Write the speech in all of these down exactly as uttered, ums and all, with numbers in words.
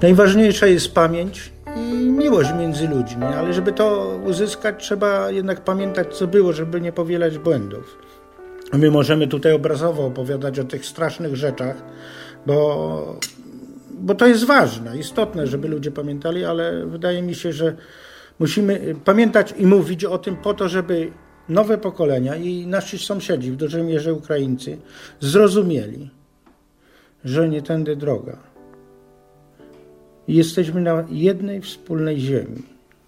Najważniejsza jest pamięć i miłość między ludźmi, ale żeby to uzyskać, trzeba jednak pamiętać, co było, żeby nie powielać błędów. My możemy tutaj obrazowo opowiadać o tych strasznych rzeczach, bo, bo to jest ważne, istotne, żeby ludzie pamiętali, ale wydaje mi się, że musimy pamiętać i mówić o tym po to, żeby nowe pokolenia i nasi sąsiedzi, w dużej mierze Ukraińcy, zrozumieli, że nie tędy droga. Jesteśmy na jednej wspólnej ziemi.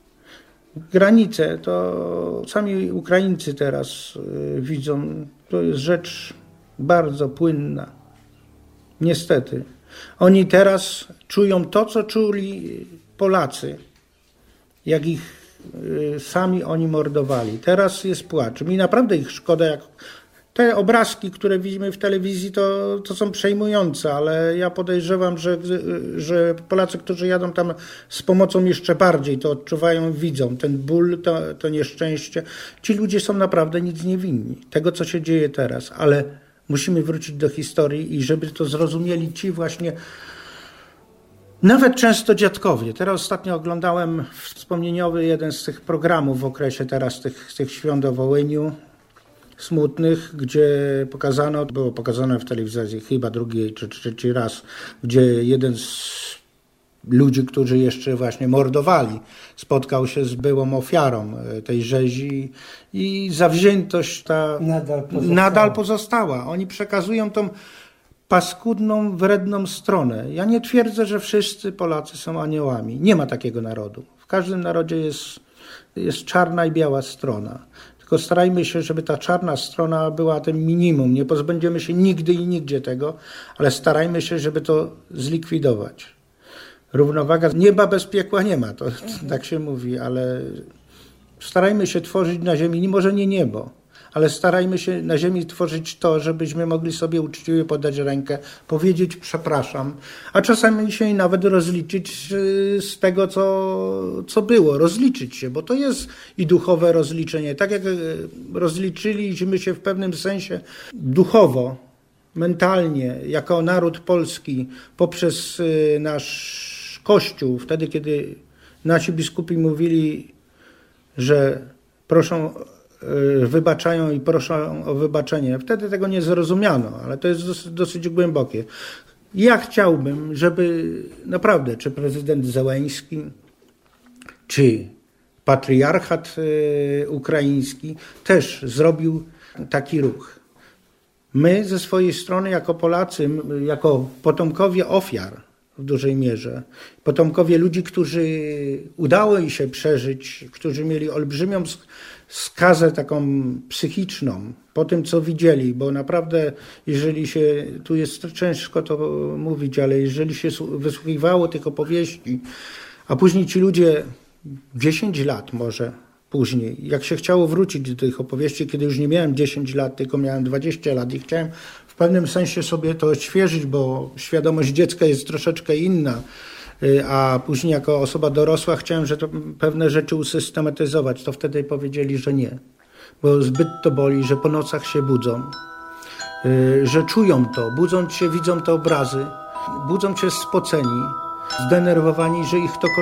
Granice to sami Ukraińcy teraz y, widzą, to jest rzecz bardzo płynna. Niestety. Oni teraz czują to, co czuli Polacy, jak ich y, sami oni mordowali. Teraz jest płacz. Mi naprawdę ich szkoda, jak te obrazki, które widzimy w telewizji, to, to są przejmujące, ale ja podejrzewam, że, że Polacy, którzy jadą tam z pomocą jeszcze bardziej, to odczuwają, widzą ten ból, to, to nieszczęście. Ci ludzie są naprawdę nic nie winni, tego co się dzieje teraz, ale musimy wrócić do historii i żeby to zrozumieli ci właśnie, nawet często dziadkowie. Teraz ostatnio oglądałem wspomnieniowy jeden z tych programów w okresie teraz tych, tych świąt o Wołyniu, smutnych, gdzie pokazano, było pokazane w telewizji chyba drugi czy trzeci raz, gdzie jeden z ludzi, którzy jeszcze właśnie mordowali, spotkał się z byłą ofiarą tej rzezi i zawziętość ta nadal pozostała. nadal pozostała. Oni przekazują tą paskudną, wredną stronę. Ja nie twierdzę, że wszyscy Polacy są aniołami. Nie ma takiego narodu. W każdym narodzie jest, jest czarna i biała strona. Tylko starajmy się, żeby ta czarna strona była tym minimum. Nie pozbędziemy się nigdy i nigdzie tego, ale starajmy się, żeby to zlikwidować. Równowaga nieba bez piekła nie ma, to tak się mówi, ale starajmy się tworzyć na ziemi, może nie niebo, ale starajmy się na ziemi tworzyć to, żebyśmy mogli sobie uczciwie podać rękę, powiedzieć przepraszam, a czasami się nawet rozliczyć z tego, co, co było, rozliczyć się, bo to jest i duchowe rozliczenie. Tak jak rozliczyliśmy się w pewnym sensie duchowo, mentalnie, jako naród polski poprzez nasz Kościół, wtedy kiedy nasi biskupi mówili, że proszą, wybaczają i proszą o wybaczenie. Wtedy tego nie zrozumiano, ale to jest dosyć, dosyć głębokie. Ja chciałbym, żeby naprawdę, czy prezydent Zełenski, czy patriarchat ukraiński też zrobił taki ruch. My ze swojej strony jako Polacy, jako potomkowie ofiar w dużej mierze, potomkowie ludzi, którzy udało im się przeżyć, którzy mieli olbrzymią skazę taką psychiczną po tym, co widzieli, bo naprawdę, jeżeli się, tu jest ciężko to mówić, ale jeżeli się wysłuchiwało tych opowieści, a później ci ludzie dziesięć lat może później, jak się chciało wrócić do tych opowieści, kiedy już nie miałem dziesięć lat, tylko miałem dwadzieścia lat i chciałem w pewnym sensie sobie to odświeżyć, bo świadomość dziecka jest troszeczkę inna, a później jako osoba dorosła chciałem, że to pewne rzeczy usystematyzować, to wtedy powiedzieli, że nie, bo zbyt to boli, że po nocach się budzą, że czują to, budzą się, widzą te obrazy, budzą się spoceni, zdenerwowani, że ich to kosztuje.